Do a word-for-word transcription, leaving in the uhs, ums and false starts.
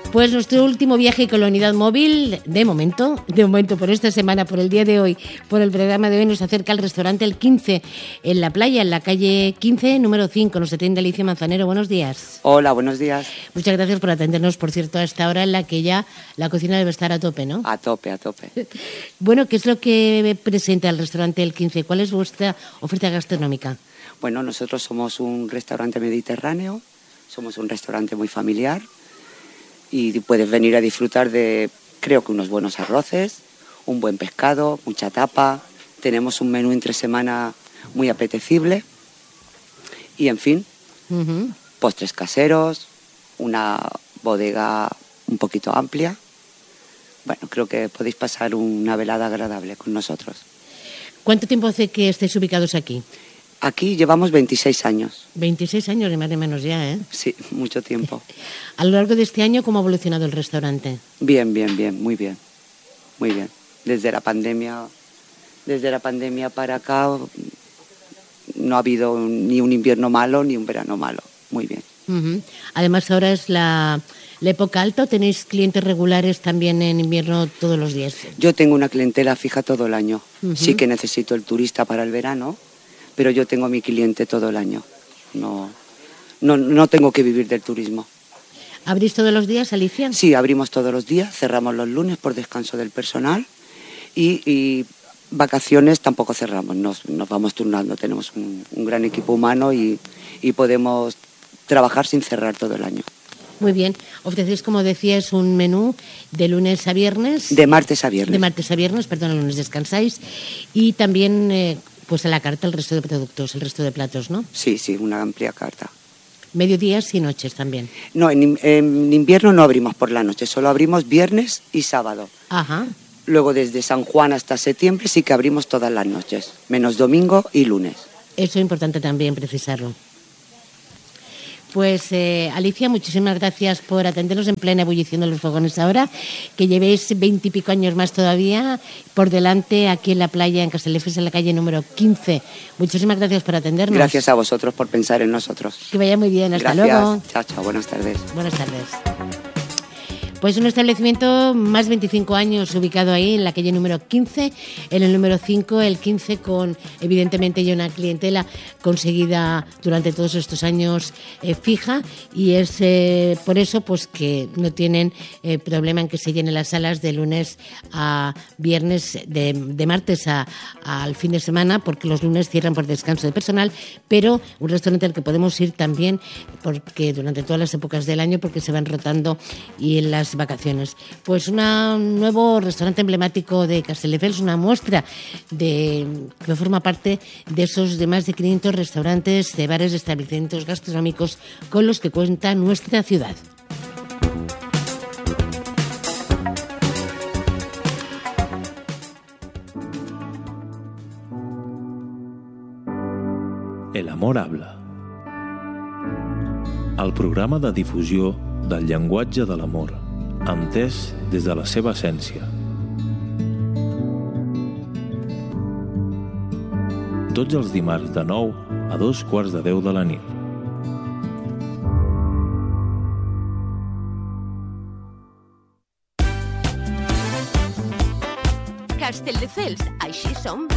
Pues nuestro último viaje con la unidad móvil, de momento, de momento por esta semana, por el día de hoy, por el programa de hoy, nos acerca al restaurante El quince, en la playa, en la calle quince, número cinco. Nos atiende Alicia Manzanero. Buenos días. Hola, buenos días. Muchas gracias por atendernos, por cierto, a esta hora en la que ya la cocina debe estar a tope, ¿no? A tope, a tope. Bueno, ¿qué es lo que presenta el restaurante El quince? ¿Cuál es vuestra oferta gastronómica? Bueno, nosotros somos un restaurante mediterráneo, somos un restaurante muy familiar y puedes venir a disfrutar de, creo que unos buenos arroces, un buen pescado, mucha tapa. Tenemos un menú entre semana muy apetecible y, en fin, uh-huh. postres caseros, una bodega un poquito amplia. Bueno, creo que podéis pasar una velada agradable con nosotros. ¿Cuánto tiempo hace que estéis ubicados aquí? Aquí llevamos veintiséis años. veintiséis años, ni más ni menos ya, ¿eh? Sí, mucho tiempo. A lo largo de este año, ¿cómo ha evolucionado el restaurante? Bien, bien, bien, muy bien. Muy bien. Desde la pandemia, desde la pandemia para acá no ha habido ni un invierno malo ni un verano malo. Muy bien. Uh-huh. Además, ahora es la, la época alta, ¿o tenéis clientes regulares también en invierno todos los días? Yo tengo una clientela fija todo el año. Uh-huh. Sí que necesito el turista para el verano, pero yo tengo a mi cliente todo el año. No, no, no tengo que vivir del turismo. ¿Abrís todos los días, Alicia? Sí, abrimos todos los días, cerramos los lunes por descanso del personal y, y vacaciones tampoco cerramos, nos, nos vamos turnando. Tenemos un, un gran equipo humano y, y podemos trabajar sin cerrar todo el año. Muy bien. Ofrecéis, como decías, un menú de lunes a viernes. De martes a viernes. De martes a viernes, perdón, el lunes descansáis. Y también... Eh, pues a la carta el resto de productos, el resto de platos, ¿no? Sí, sí, una amplia carta. ¿Mediodías y noches también? No, en, en invierno no abrimos por la noche, solo abrimos viernes y sábado. Ajá. Luego desde San Juan hasta septiembre sí que abrimos todas las noches, menos domingo y lunes. Eso es importante también precisarlo. Pues eh, Alicia, muchísimas gracias por atendernos en plena ebullición de los fogones ahora, que llevéis veintipico años más todavía por delante aquí en la playa, en Castelldefels, en la calle número quince. Muchísimas gracias por atendernos. Gracias a vosotros por pensar en nosotros. Que vaya muy bien, hasta gracias. Luego. Chao, chao, buenas tardes. Buenas tardes. Pues un establecimiento más veinticinco años ubicado ahí en la calle número quince, en el número cinco, el quince, con evidentemente ya una clientela conseguida durante todos estos años eh, fija, y es eh, por eso pues que no tienen eh, problema en que se llenen las salas de lunes a viernes, de, de martes a, a, al fin de semana, porque los lunes cierran por descanso de personal, pero un restaurante al que podemos ir también porque durante todas las épocas del año, porque se van rotando y en las vacaciones. Pues una, un nuevo restaurante emblemático de Castelldefels, una muestra de, que forma parte de esos de más de quinientos restaurantes, de bares, de establecimientos gastronómicos con los que cuenta nuestra ciudad. El amor habla. El programa de difusió del llenguatge de l'amor, entès des de la seva essència. Tots els dimarts de nou a dos quarts de deu de la nit. Castelldefels, així som.